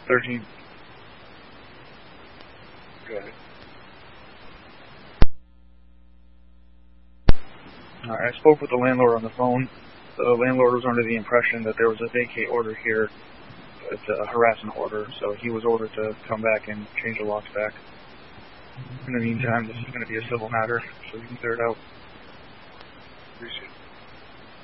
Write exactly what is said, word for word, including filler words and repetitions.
thirteen. Good. Alright, I spoke with the landlord on the phone. The landlord was under the impression that there was a vacate order here. It's a harassment order, so he was ordered to come back and change the locks back. In the meantime, this is going to be a civil matter, so we can clear it out. Appreciate it.